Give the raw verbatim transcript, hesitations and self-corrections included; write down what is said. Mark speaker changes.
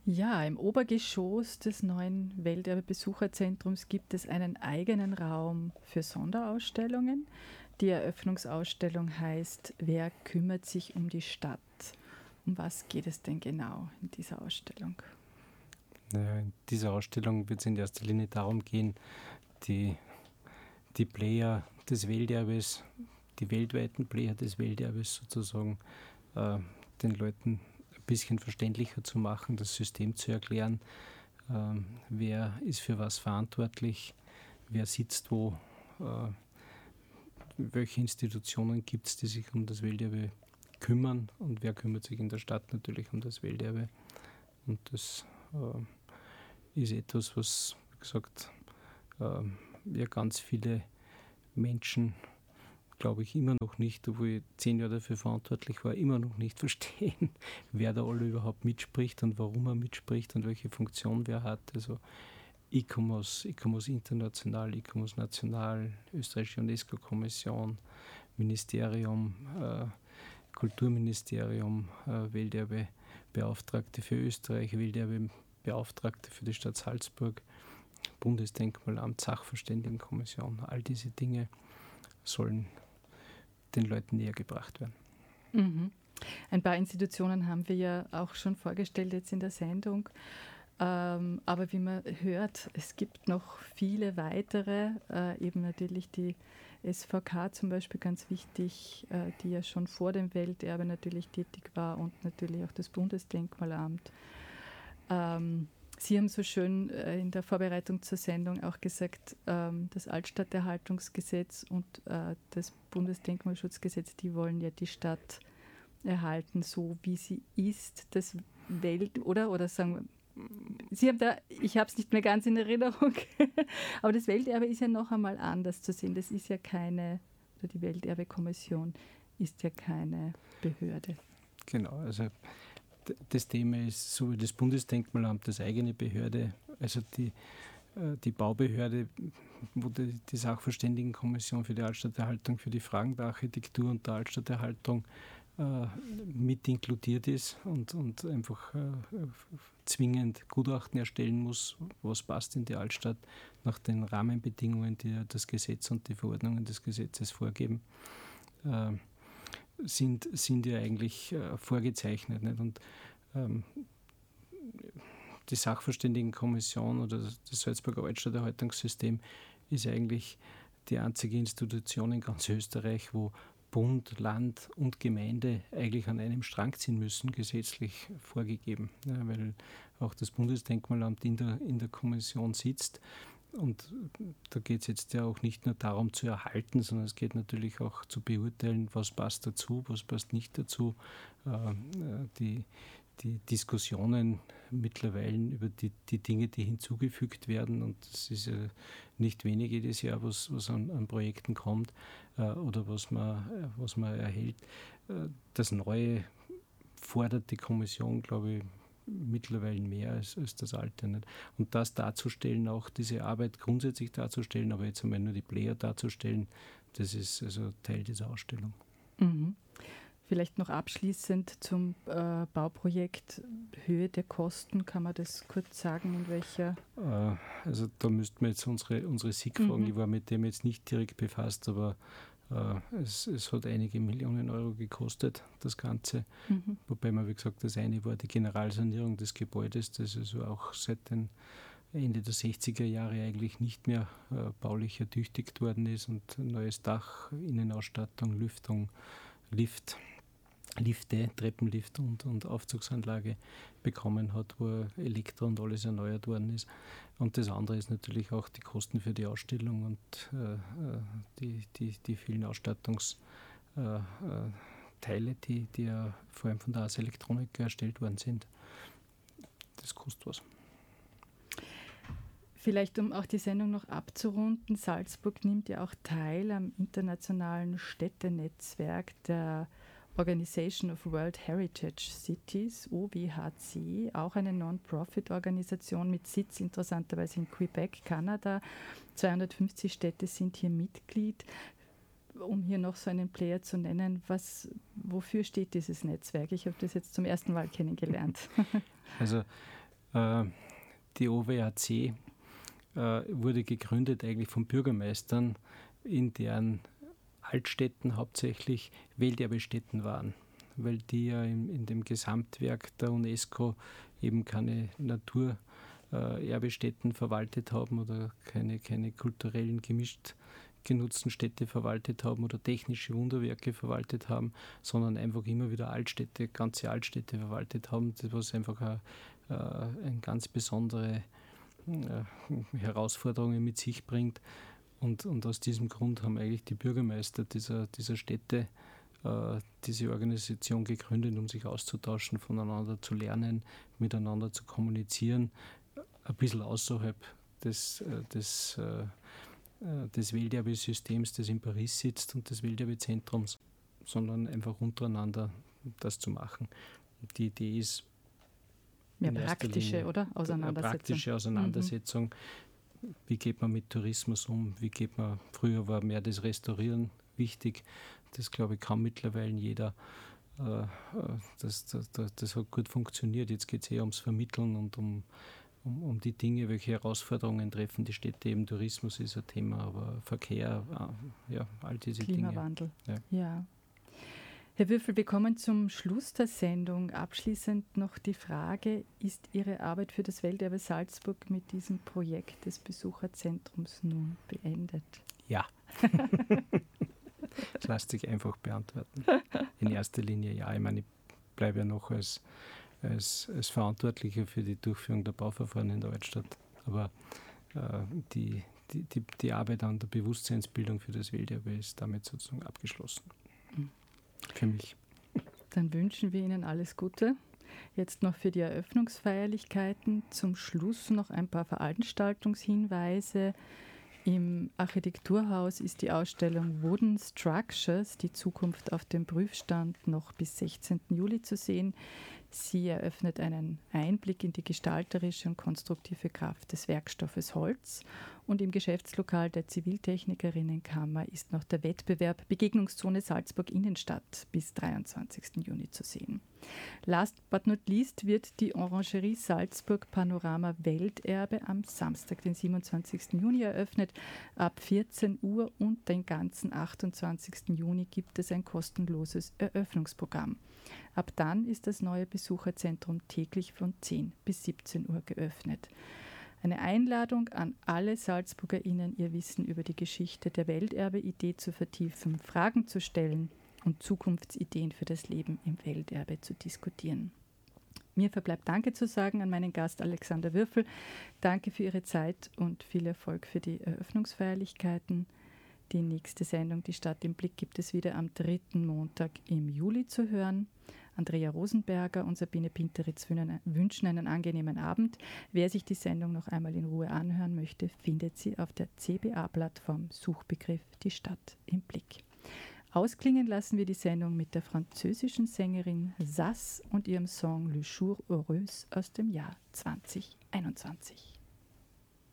Speaker 1: Ja, im Obergeschoss des neuen Welterbe-Besucherzentrums gibt es einen eigenen Raum für Sonderausstellungen. Die Eröffnungsausstellung heißt „Wer kümmert sich um die Stadt?“ Um was geht es denn genau in dieser Ausstellung?
Speaker 2: Naja, in dieser Ausstellung wird es in erster Linie darum gehen, die, die Player des Welterbes, die weltweiten Player des Welterbes sozusagen, äh, den Leuten ein bisschen verständlicher zu machen, das System zu erklären, äh, wer ist für was verantwortlich, wer sitzt wo, äh, welche Institutionen gibt es, die sich um das Welterbe kümmern und wer kümmert sich in der Stadt natürlich um das Welterbe. Und das äh, ist etwas, was, wie gesagt, äh, ja ganz viele Menschen, glaube ich, immer noch nicht, obwohl ich zehn Jahre dafür verantwortlich war, immer noch nicht verstehen, wer da alle überhaupt mitspricht und warum er mitspricht und welche Funktion wer hat. Also ICOMOS, ICOMOS international, ICOMOS national, österreichische UNESCO-Kommission, Ministerium, äh, Kulturministerium, äh, Welterbe-Beauftragte für Österreich, Welterbe-Beauftragte für die Stadt Salzburg, Bundesdenkmalamt, Sachverständigenkommission, all diese Dinge sollen den Leuten näher gebracht werden.
Speaker 1: Mhm. Ein paar Institutionen haben wir ja auch schon vorgestellt jetzt in der Sendung. Ähm, aber wie man hört, es gibt noch viele weitere, äh, eben natürlich die S V K zum Beispiel ganz wichtig, äh, die ja schon vor dem Welterbe natürlich tätig war und natürlich auch das Bundesdenkmalamt. Ähm, Sie haben so schön äh, in der Vorbereitung zur Sendung auch gesagt, ähm, das Altstadterhaltungsgesetz und äh, das Bundesdenkmalschutzgesetz, die wollen ja die Stadt erhalten, so wie sie ist, das Welt, oder? Oder sagen wir, Sie haben da, ich habe es nicht mehr ganz in Erinnerung, aber das Welterbe ist ja noch einmal anders zu sehen. Das ist ja keine, oder die Welterbekommission ist ja keine Behörde.
Speaker 2: Genau, also das Thema ist so wie das Bundesdenkmalamt, das eigene Behörde, also die, die Baubehörde, wo die, die Sachverständigenkommission für die Altstadterhaltung, für die Fragen der Architektur und der Altstadterhaltung äh, mit inkludiert ist und, und einfach äh, zwingend Gutachten erstellen muss, was passt in die Altstadt nach den Rahmenbedingungen, die das Gesetz und die Verordnungen des Gesetzes vorgeben. Äh, Sind, sind ja eigentlich äh, vorgezeichnet. Nicht? Und ähm, die Sachverständigenkommission oder das Salzburger Altstadterhaltungssystem ist eigentlich die einzige Institution in ganz Österreich, wo Bund, Land und Gemeinde eigentlich an einem Strang ziehen müssen, gesetzlich vorgegeben. Ja, weil auch das Bundesdenkmalamt in der, in der Kommission sitzt. Und da geht es jetzt ja auch nicht nur darum zu erhalten, sondern es geht natürlich auch zu beurteilen, was passt dazu, was passt nicht dazu. Die, die Diskussionen mittlerweile über die, die Dinge, die hinzugefügt werden, und es ist ja nicht wenig jedes Jahr, was, was an, an Projekten kommt oder was man, was man erhält. Das Neue fordert die Kommission, glaube ich, mittlerweile mehr als, als das Alte. Nicht? Und das darzustellen, auch diese Arbeit grundsätzlich darzustellen, aber jetzt einmal nur die Player darzustellen, das ist also Teil dieser Ausstellung.
Speaker 1: Mhm. Vielleicht noch abschließend zum äh, Bauprojekt, Höhe der Kosten, kann man das kurz sagen, in welcher?
Speaker 2: Äh, also da müssten wir jetzt unsere, unsere S I G fragen, mhm. Ich war mit dem jetzt nicht direkt befasst, aber Es, es hat einige Millionen Euro gekostet, das Ganze. Mhm. Wobei man, wie gesagt, das eine war die Generalsanierung des Gebäudes, das also auch seit den Ende der sechziger Jahre eigentlich nicht mehr äh, baulich ertüchtigt worden ist und ein neues Dach, Innenausstattung, Lüftung, Lift, Lifte, Treppenlift und, und Aufzugsanlage bekommen hat, wo Elektro und alles erneuert worden ist. Und das andere ist natürlich auch die Kosten für die Ausstellung und äh, die, die, die vielen Ausstattungsteile, äh, die, die ja vor allem von der Ars Electronica erstellt worden sind. Das kostet was.
Speaker 1: Vielleicht, um auch die Sendung noch abzurunden, Salzburg nimmt ja auch teil am internationalen Städtenetzwerk der Organization of World Heritage Cities, O W H C, auch eine Non-Profit-Organisation mit Sitz interessanterweise in Quebec, Kanada. zweihundertfünfzig Städte sind hier Mitglied. Um hier noch so einen Player zu nennen, was, wofür steht dieses Netzwerk? Ich habe das jetzt zum ersten Mal kennengelernt.
Speaker 2: Also Äh, die O W A C äh, wurde gegründet eigentlich von Bürgermeistern, in deren Altstädten hauptsächlich Welterbestätten waren, weil die ja in, in dem Gesamtwerk der UNESCO eben keine Naturerbestätten äh, verwaltet haben oder keine, keine kulturellen gemischt genutzten Städte verwaltet haben oder technische Wunderwerke verwaltet haben, sondern einfach immer wieder Altstädte, ganze Altstädte verwaltet haben, was einfach eine, äh, eine ganz besondere äh, Herausforderungen mit sich bringt. Und, und aus diesem Grund haben eigentlich die Bürgermeister dieser, dieser Städte äh, diese Organisation gegründet, um sich auszutauschen, voneinander zu lernen, miteinander zu kommunizieren, ein bisschen außerhalb des, äh, des, äh, des Welterbesystems, das in Paris sitzt und des Welterbezentrums, sondern einfach untereinander das zu machen. Und die Idee ist
Speaker 1: ja, praktische, Linie, oder? Auseinandersetzung.
Speaker 2: Praktische Auseinandersetzung. Mhm. Wie geht man mit Tourismus um? Wie geht man, früher war mehr das Restaurieren wichtig. Das, glaube ich, kann mittlerweile jeder. Das, das, das, das hat gut funktioniert. Jetzt geht es eher ums Vermitteln und um, um, um die Dinge, welche Herausforderungen treffen die Städte. Eben Tourismus ist ein Thema, aber Verkehr, ja, all diese
Speaker 1: Klimawandel.
Speaker 2: Dinge.
Speaker 1: Ja. ja. Herr Würfel, wir kommen zum Schluss der Sendung. Abschließend noch die Frage, ist Ihre Arbeit für das Welterbe Salzburg mit diesem Projekt des Besucherzentrums nun beendet?
Speaker 2: Ja. Das lässt sich einfach beantworten. In erster Linie ja. Ich meine, ich bleibe ja noch als, als, als Verantwortlicher für die Durchführung der Bauverfahren in der Altstadt. Aber äh, die, die, die, die Arbeit an der Bewusstseinsbildung für das Welterbe ist damit sozusagen abgeschlossen. Mhm. Für mich.
Speaker 1: Dann wünschen wir Ihnen alles Gute. Jetzt noch für die Eröffnungsfeierlichkeiten. Zum Schluss noch ein paar Veranstaltungshinweise. Im Architekturhaus ist die Ausstellung Wooden Structures, die Zukunft auf dem Prüfstand, noch bis sechzehnten Juli zu sehen. Sie eröffnet einen Einblick in die gestalterische und konstruktive Kraft des Werkstoffes Holz. Und im Geschäftslokal der Ziviltechnikerinnenkammer ist noch der Wettbewerb Begegnungszone Salzburg Innenstadt bis dreiundzwanzigsten Juni zu sehen. Last but not least wird die Orangerie Salzburg Panorama Welterbe am Samstag, den siebenundzwanzigsten Juni eröffnet. Ab vierzehn Uhr und den ganzen achtundzwanzigsten Juni gibt es ein kostenloses Eröffnungsprogramm. Ab dann ist das neue Besucherzentrum täglich von zehn bis siebzehn Uhr geöffnet. Eine Einladung an alle SalzburgerInnen, ihr Wissen über die Geschichte der Welterbe-Idee zu vertiefen, Fragen zu stellen und Zukunftsideen für das Leben im Welterbe zu diskutieren. Mir verbleibt Danke zu sagen an meinen Gast Alexander Würfel. Danke für Ihre Zeit und viel Erfolg für die Eröffnungsfeierlichkeiten. Die nächste Sendung, die Stadt im Blick, gibt es wieder am dritten Montag im Juli zu hören. Andrea Rosenberger und Sabine Pinteritz wünschen einen angenehmen Abend. Wer sich die Sendung noch einmal in Ruhe anhören möchte, findet sie auf der C B A-Plattform Suchbegriff Die Stadt im Blick. Ausklingen lassen wir die Sendung mit der französischen Sängerin Sass und ihrem Song Le Jour Heureuse aus dem Jahr zwanzig einundzwanzig.